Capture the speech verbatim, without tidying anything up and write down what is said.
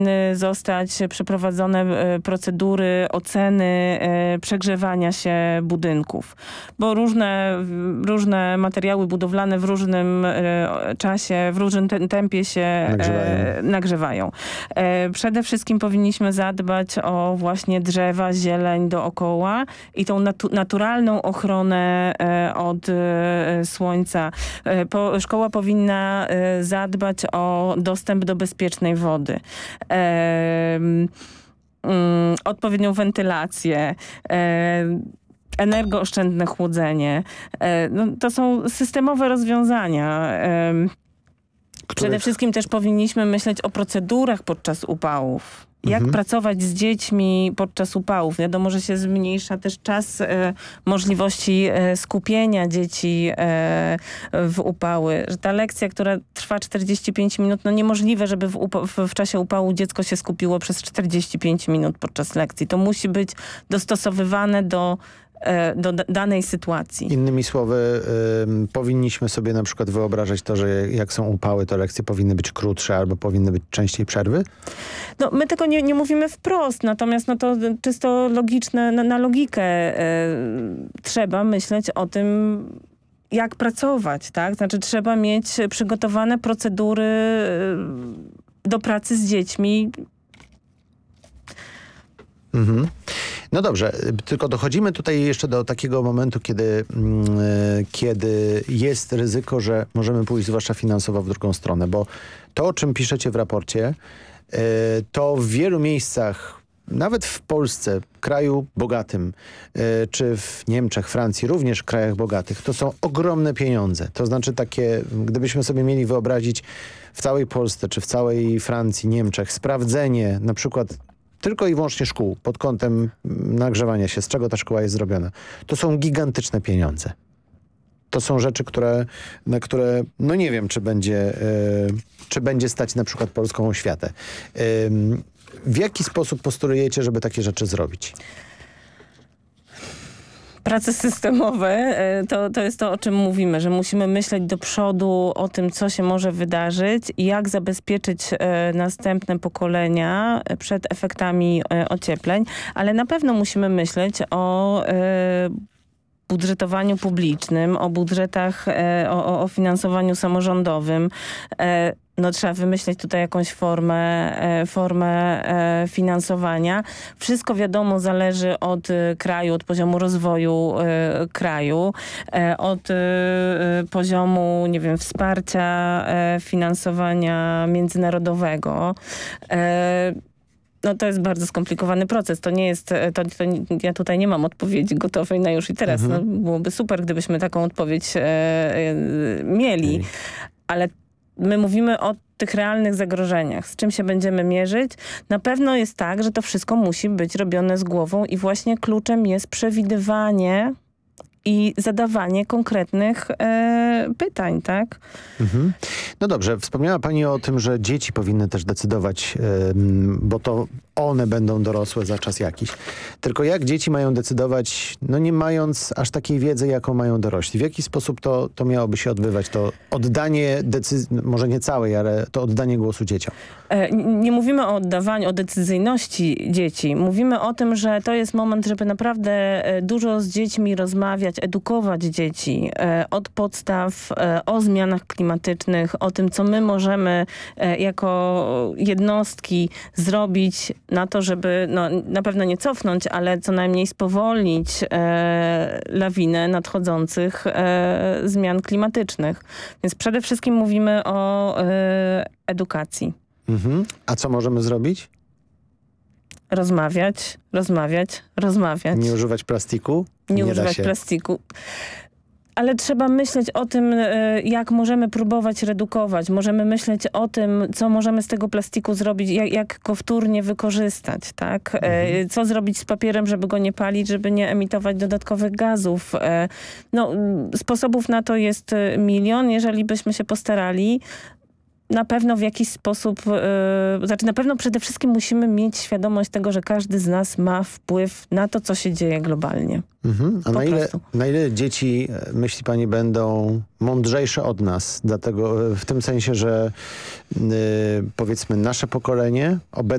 zostać przeprowadzone procedury oceny przegrzewania się budynków, bo różne, różne materiały budowlane w różnym czasie, w różnym tempie się nagrzewają. nagrzewają. Przede wszystkim powinniśmy zadbać o właśnie drzewa, zieleń dookoła i tą natu naturalną ochronę od słońca. Po, szkoła powinna zadbać o dostęp do bezpiecznej wody. Um, um, odpowiednią wentylację, um, energooszczędne chłodzenie. Um, no, to są systemowe rozwiązania. Um, przede wszystkim też powinniśmy myśleć o procedurach podczas upałów. Jak mhm. pracować z dziećmi podczas upałów. Wiadomo, że się zmniejsza też czas e, możliwości e, skupienia dzieci e, w upały. Że ta lekcja, która trwa czterdzieści pięć minut, no niemożliwe, żeby w, w, w czasie upału dziecko się skupiło przez czterdzieści pięć minut podczas lekcji. To musi być dostosowywane do do danej sytuacji. Innymi słowy, y, powinniśmy sobie na przykład wyobrażać to, że jak są upały, to lekcje powinny być krótsze albo powinny być częściej przerwy? No, my tego nie, nie mówimy wprost, natomiast no to czysto logiczne, na, na logikę y, trzeba myśleć o tym, jak pracować, tak? Znaczy trzeba mieć przygotowane procedury y, do pracy z dziećmi. Mhm. No dobrze, tylko dochodzimy tutaj jeszcze do takiego momentu, kiedy, yy, kiedy jest ryzyko, że możemy pójść zwłaszcza finansowo w drugą stronę, bo to, o czym piszecie w raporcie, yy, to w wielu miejscach, nawet w Polsce, kraju bogatym, yy, czy w Niemczech, Francji, również krajach bogatych, to są ogromne pieniądze. To znaczy takie, gdybyśmy sobie mieli wyobrazić w całej Polsce, czy w całej Francji, Niemczech, sprawdzenie na przykład tylko i wyłącznie szkół pod kątem nagrzewania się, z czego ta szkoła jest zrobiona. To są gigantyczne pieniądze. To są rzeczy, które, na które, no nie wiem, czy będzie, yy, czy będzie stać na przykład polską oświatę. Yy, w jaki sposób postulujecie, żeby takie rzeczy zrobić? Prace systemowe to, to jest to, o czym mówimy, że musimy myśleć do przodu o tym, co się może wydarzyć i jak zabezpieczyć e, następne pokolenia przed efektami e, ociepleń, ale na pewno musimy myśleć o e, budżetowaniu publicznym, o budżetach, e, o, o finansowaniu samorządowym. E, No, trzeba wymyśleć tutaj jakąś formę, e, formę e, finansowania. Wszystko wiadomo zależy od e, kraju, od poziomu rozwoju e, kraju, e, od e, poziomu, nie wiem, wsparcia e, finansowania międzynarodowego. E, No to jest bardzo skomplikowany proces. To nie jest, to, to ja tutaj nie mam odpowiedzi gotowej na już i teraz. Mhm. No, byłoby super, gdybyśmy taką odpowiedź e, e, mieli, okay. Ale my mówimy o tych realnych zagrożeniach, z czym się będziemy mierzyć. Na pewno jest tak, że to wszystko musi być robione z głową i właśnie kluczem jest przewidywanie i zadawanie konkretnych e, pytań, tak? Mhm. No dobrze, wspomniała pani o tym, że dzieci powinny też decydować, e, bo to one będą dorosłe za czas jakiś. Tylko jak dzieci mają decydować, no nie mając aż takiej wiedzy, jaką mają dorośli? W jaki sposób to, to miałoby się odbywać? To oddanie decyzji, może nie całej, ale to oddanie głosu dzieciom. E, nie mówimy o oddawaniu, o decyzyjności dzieci. Mówimy o tym, że to jest moment, żeby naprawdę dużo z dziećmi rozmawiać, edukować dzieci e, od podstaw e, o zmianach klimatycznych, o tym, co my możemy e, jako jednostki zrobić na to, żeby no, na pewno nie cofnąć, ale co najmniej spowolnić e, lawinę nadchodzących e, zmian klimatycznych. Więc przede wszystkim mówimy o e, edukacji. Mhm. A co możemy zrobić? Rozmawiać, rozmawiać, rozmawiać. Nie używać plastiku? Nie, Nie używać plastiku. Ale trzeba myśleć o tym, jak możemy próbować redukować. Możemy myśleć o tym, co możemy z tego plastiku zrobić, jak, jak go wtórnie wykorzystać, tak? Mhm. Co zrobić z papierem, żeby go nie palić, żeby nie emitować dodatkowych gazów. No, sposobów na to jest milion. Jeżeli byśmy się postarali, na pewno w jakiś sposób, yy, znaczy na pewno przede wszystkim musimy mieć świadomość tego, że każdy z nas ma wpływ na to, co się dzieje globalnie. Mhm. A na ile, na ile dzieci, myśli pani, będą mądrzejsze od nas? Dlatego w tym sensie, że yy, powiedzmy nasze pokolenie, obecne